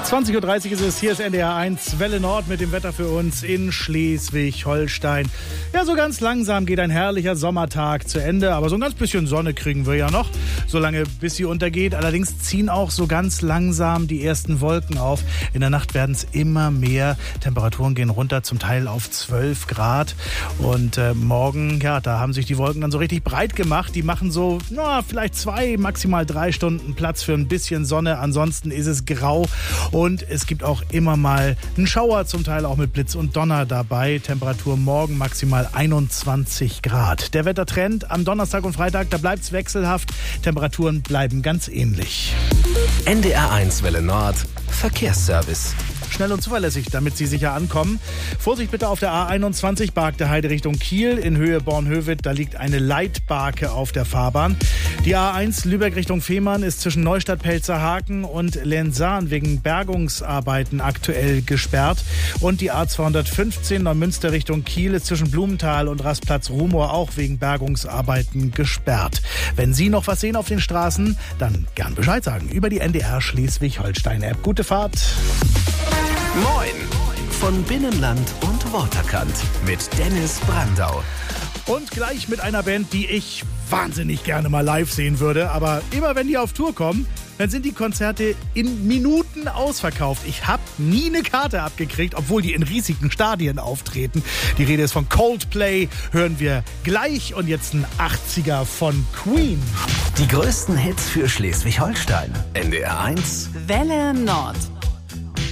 20.30 Uhr ist es, hier ist NDR 1 Welle Nord mit dem Wetter für uns in Schleswig-Holstein. Ja, so ganz langsam geht ein herrlicher Sommertag zu Ende, aber so ein ganz bisschen Sonne kriegen wir ja noch, solange bis sie untergeht. Allerdings ziehen auch so ganz langsam die ersten Wolken auf. In der Nacht werden es immer mehr. Temperaturen gehen runter, zum Teil auf 12 Grad. Und morgen, ja, da haben sich die Wolken dann so richtig breit gemacht. Die machen so, vielleicht 2, maximal 3 Stunden Platz für ein bisschen Sonne. Ansonsten ist es grau. Und es gibt auch immer mal einen Schauer, zum Teil auch mit Blitz und Donner dabei. Temperatur morgen maximal 21 Grad. Der Wettertrend am Donnerstag und Freitag, da bleibt es wechselhaft. Temperaturen bleiben ganz ähnlich. NDR 1 Welle Nord, Verkehrsservice. Schnell und zuverlässig, damit Sie sicher ankommen. Vorsicht bitte auf der A21, Barkte Heide Richtung Kiel. In Höhe Bornhöved, da liegt eine Leitbarke auf der Fahrbahn. Die A1 Lübeck Richtung Fehmarn ist zwischen Neustadt-Pelzerhaken und Lenzahn wegen Bergungsarbeiten aktuell gesperrt. Und die A215 Neumünster Richtung Kiel ist zwischen Blumenthal und Rastplatz-Rumohr auch wegen Bergungsarbeiten gesperrt. Wenn Sie noch was sehen auf den Straßen, dann gern Bescheid sagen über die NDR Schleswig-Holstein-App. Gute Fahrt! Moin! Von Binnenland und Waterkant mit Dennis Brandau. Und gleich mit einer Band, die ich wahnsinnig gerne mal live sehen würde. Aber immer wenn die auf Tour kommen, dann sind die Konzerte in Minuten ausverkauft. Ich habe nie eine Karte abgekriegt, obwohl die in riesigen Stadien auftreten. Die Rede ist von Coldplay. Hören wir gleich. Und jetzt ein 80er von Queen. Die größten Hits für Schleswig-Holstein. NDR 1 Welle Nord.